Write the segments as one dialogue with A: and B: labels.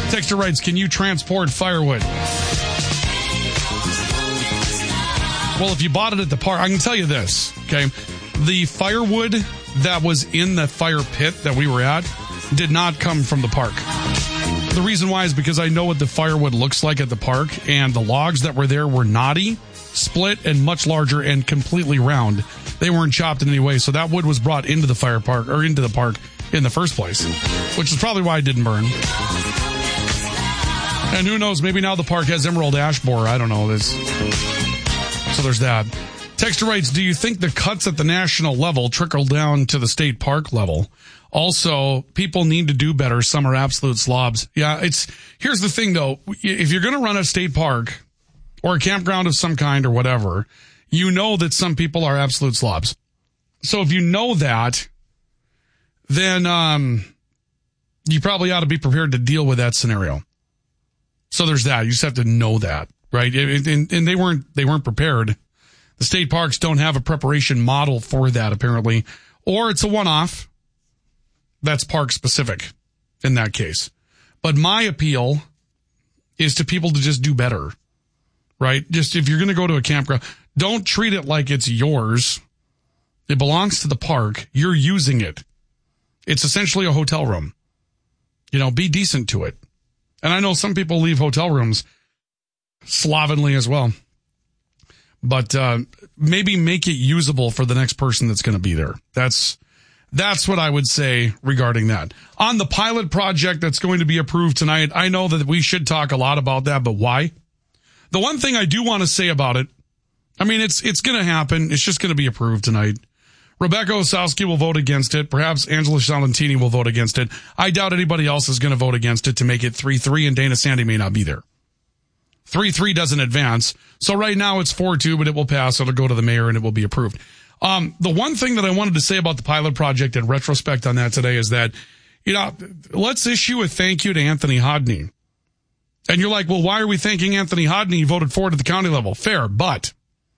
A: Texter writes, can you transport firewood? Well, if you bought it at the park, I can tell you this, okay? The firewood that was in the fire pit that we were at did not come from the park. The reason why is because I know what the firewood looks like at the park, and the logs that were there were knotty, split, and much larger and completely round. They weren't chopped in any way, so that wood was brought into the fire park, or into the park in the first place, which is probably why it didn't burn. And who knows, maybe now the park has emerald ash borer. I don't know. So there's that. Texter writes, do you think the cuts at the national level trickle down to the state park level? Also, people need to do better. Some are absolute slobs. Yeah, here's the thing though. If you're going to run a state park or a campground of some kind or whatever, you know that some people are absolute slobs. So if you know that, then, you probably ought to be prepared to deal with that scenario. So there's that. You just have to know that, right? And they weren't prepared. The state parks don't have a preparation model for that, apparently. Or it's a one-off. That's park specific in that case. But my appeal is to people to just do better, right? Just if you're going to go to a campground, don't treat it like it's yours. It belongs to the park. You're using it. It's essentially a hotel room. Be decent to it. And I know some people leave hotel rooms slovenly as well. But maybe make it usable for the next person that's going to be there. That's what I would say regarding that. On the pilot project that's going to be approved tonight, I know that we should talk a lot about that, but why? The one thing I do want to say about it, I mean, it's going to happen. It's just going to be approved tonight. Rebecca Osowski will vote against it. Perhaps Angela Salentini will vote against it. I doubt anybody else is going to vote against it to make it 3-3, and Dana Sandy may not be there. 3-3 doesn't advance. So right now it's 4-2, but it will pass. It'll go to the mayor and it will be approved. The one thing that I wanted to say about the pilot project in retrospect on that today is that, let's issue a thank you to Anthony Hodney. And you're like, well, why are we thanking Anthony Hodney? He voted for it at the county level. Fair, but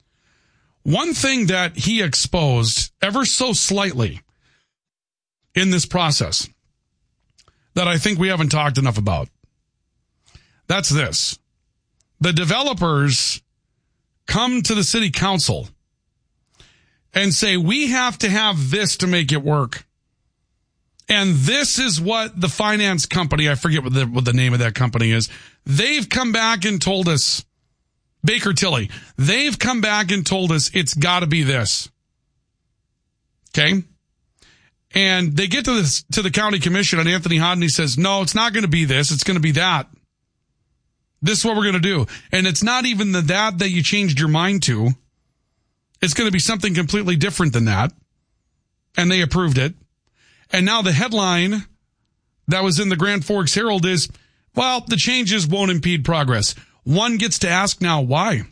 A: one thing that he exposed ever so slightly in this process that I think we haven't talked enough about, that's this. The developers come to the city council and say, we have to have this to make it work. And this is what the finance company, I forget what the name of that company is, they've come back and told us, Baker Tilly, they've come back and told us it's got to be this. Okay? And they get to the county commission, and Anthony Hodney says, no, it's not going to be this, it's going to be that. This is what we're going to do. And it's not even that you changed your mind to. It's going to be something completely different than that. And they approved it. And now the headline that was in the Grand Forks Herald is, well, the changes won't impede progress. One gets to ask now, why?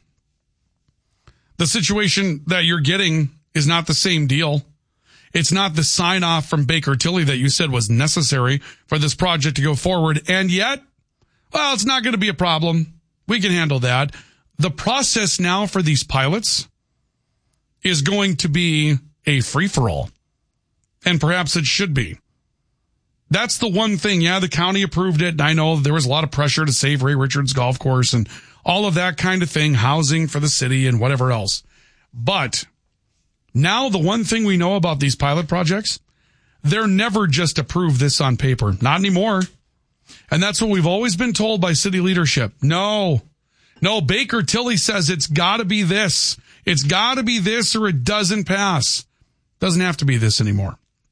A: The situation that you're getting is not the same deal. It's not the sign off from Baker Tilly that you said was necessary for this project to go forward. And yet, well, it's not going to be a problem. We can handle that. The process now for these pilots is going to be a free-for-all. And perhaps it should be. That's the one thing. Yeah, the county approved it. And I know there was a lot of pressure to save Ray Richards Golf Course and all of that kind of thing, housing for the city and whatever else. But now the one thing we know about these pilot projects, they're never just approved this on paper. Not anymore. And that's what we've always been told by city leadership. No, Baker Tilly says it's got to be this. It's got to be this or it doesn't pass. Doesn't have to be this anymore.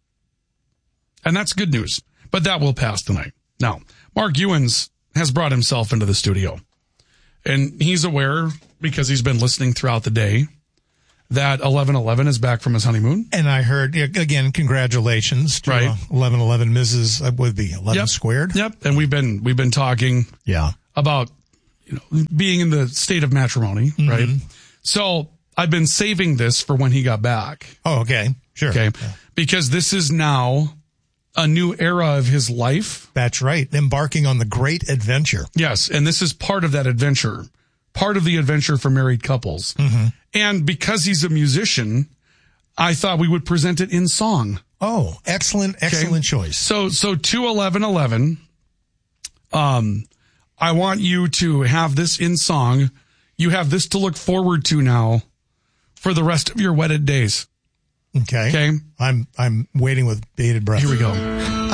A: And that's good news. But that will pass tonight. Now, Mark Ewens has brought himself into the studio. And he's aware, because he's been listening throughout the day, that 1111 is back from his honeymoon.
B: And I heard, again, congratulations to 1111 Mrs. would be 11 squared.
A: Yep. And we've been talking about being in the state of matrimony, right? So I've been saving this for when he got back.
B: Oh, okay. Sure.
A: Okay. Yeah. Because this is now a new era of his life.
B: That's right. Embarking on the great adventure.
A: Yes. And this is part of that adventure. Part of the adventure for married couples. Mm-hmm. And because he's a musician, I thought we would present it in song.
B: Oh, excellent choice.
A: So to 1111, I want you to have this in song. You have this to look forward to now for the rest of your wedded days.
B: Okay. I'm waiting with bated breath.
A: Here we go.